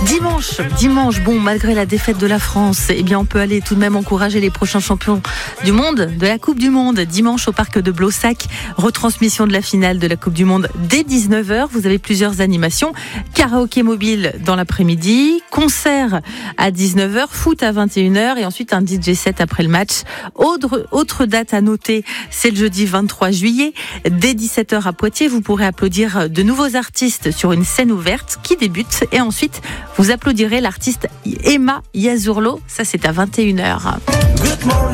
Dimanche, bon, malgré la défaite de la France, eh bien, on peut aller tout de même encourager les prochains champions du monde, de la Coupe du Monde. Dimanche, au parc de Blossac, retransmission de la finale de la Coupe du Monde dès 19h. Vous avez plusieurs animations. Karaoké mobile dans l'après-midi, concert à 19h, foot à 21h et ensuite un DJ set après le match. Autre date à noter, c'est le jeudi 23 juillet. Dès 17h à Poitiers, vous pourrez applaudir de nouveaux artistes sur une scène ouverte qui débute et ensuite vous applaudirez l'artiste Emma Yazurlo. Ça, c'est à 21h.